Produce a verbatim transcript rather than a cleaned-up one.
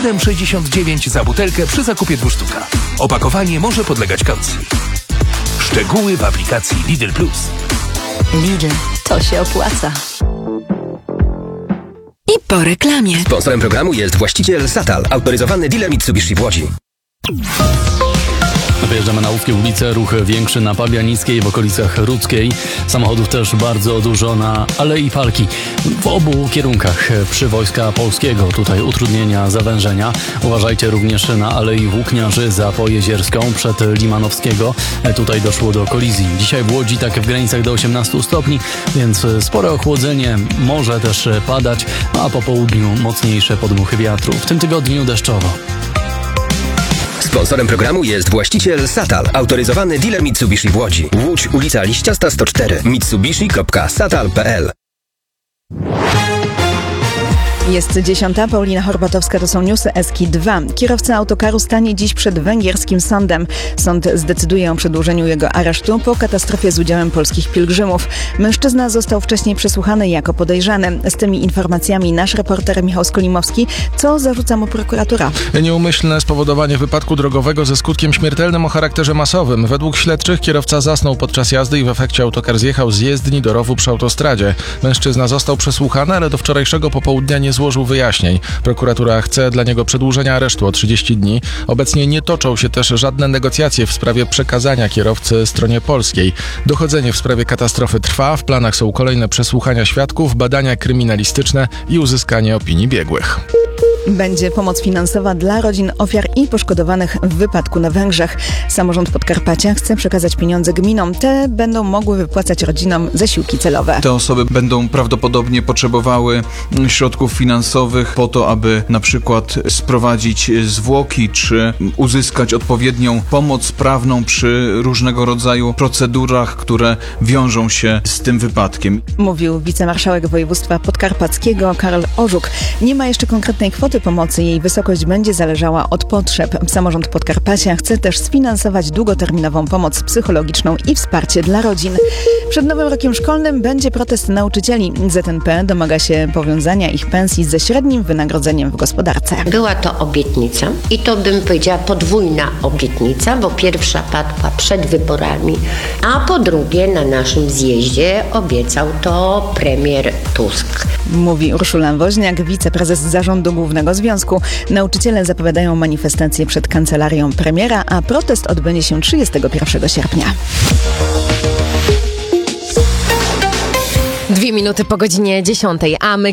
siedem sześćdziesiąt dziewięć za butelkę przy zakupie dwóch sztuka. Opakowanie może podlegać kaucji. Szczegóły w aplikacji Lidl Plus. Lidl, to się opłaca. I po reklamie. Sponsorem programu jest właściciel Satal, autoryzowany dealer Mitsubishi w Łodzi. Wyjeżdżamy na Łódzkie ulice, ruch większy na Pabianickiej, w okolicach Rudzkiej. Samochodów też bardzo dużo na Alei Parki. W obu kierunkach przy Wojska Polskiego. Tutaj utrudnienia, zawężenia. Uważajcie również na Alei Włókniarzy za Pojezierską przed Limanowskiego. Tutaj doszło do kolizji. Dzisiaj w Łodzi tak w granicach do osiemnastu stopni, więc spore ochłodzenie, może też padać, a po południu mocniejsze podmuchy wiatru. W tym tygodniu deszczowo. Sponsorem programu jest właściciel Satal, autoryzowany dealer Mitsubishi w Łodzi. Łódź, ulica Liściasta sto cztery, mitsubishi kropka satal kropka p l. Jest dziesiąta, Paulina Horbatowska, to są newsy Eski dwa. Kierowca autokaru stanie dziś przed węgierskim sądem. Sąd zdecyduje o przedłużeniu jego aresztu po katastrofie z udziałem polskich pielgrzymów. Mężczyzna został wcześniej przesłuchany jako podejrzany. Z tymi informacjami nasz reporter Michał Skolimowski. Co zarzuca mu prokuratura? Nieumyślne spowodowanie wypadku drogowego ze skutkiem śmiertelnym o charakterze masowym. Według śledczych kierowca zasnął podczas jazdy i w efekcie autokar zjechał z jezdni do rowu przy autostradzie. Mężczyzna został przesłuchany, ale do wczorajszego popołudnia nie złożył wyjaśnień. Prokuratura chce dla niego przedłużenia aresztu o trzydzieści dni. Obecnie nie toczą się też żadne negocjacje w sprawie przekazania kierowcy stronie polskiej. Dochodzenie w sprawie katastrofy trwa. W planach są kolejne przesłuchania świadków, badania kryminalistyczne i uzyskanie opinii biegłych. Będzie pomoc finansowa dla rodzin ofiar i poszkodowanych w wypadku na Węgrzech. Samorząd Podkarpacia chce przekazać pieniądze gminom. Te będą mogły wypłacać rodzinom zasiłki celowe. Te osoby będą prawdopodobnie potrzebowały środków finansowych po to, aby na przykład sprowadzić zwłoki, czy uzyskać odpowiednią pomoc prawną przy różnego rodzaju procedurach, które wiążą się z tym wypadkiem. Mówił wicemarszałek województwa podkarpackiego Karol Orzuk. Nie ma jeszcze konkretnej kwoty pomocy. Jej wysokość będzie zależała od potrzeb. Samorząd Podkarpacia chce też sfinansować długoterminową pomoc psychologiczną i wsparcie dla rodzin. Przed nowym rokiem szkolnym będzie protest nauczycieli. Z N P domaga się powiązania ich pensji ze średnim wynagrodzeniem w gospodarce. Była to obietnica i to bym powiedziała podwójna obietnica, bo pierwsza padła przed wyborami, a po drugie na naszym zjeździe obiecał to premier Tusk. Mówi Urszula Woźniak, wiceprezes zarządu Głównego Związku. Nauczyciele zapowiadają manifestację przed kancelarią premiera, a protest odbędzie się trzydziestego pierwszego sierpnia. Dwie minuty po godzinie dziesiątej, a my